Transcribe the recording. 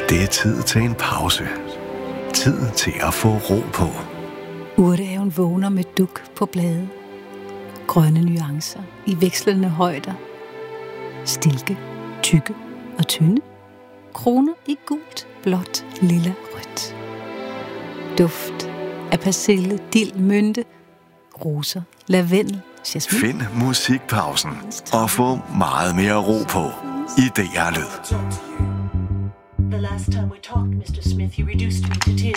Det er tid til en pause. Tid til at få ro på. Urtehaven vågner med duk på blade. Grønne nuancer i vekslende højder. Stilke, tykke og tynde. Kroner i gult, blåt, lilla, rødt. Duft af persille, dild, mynte, roser, lavendel, jasmin. Find musikpausen og få meget mere ro på i DR Lyd. The last time we talked, Mr. Smith, you reduced me to tears.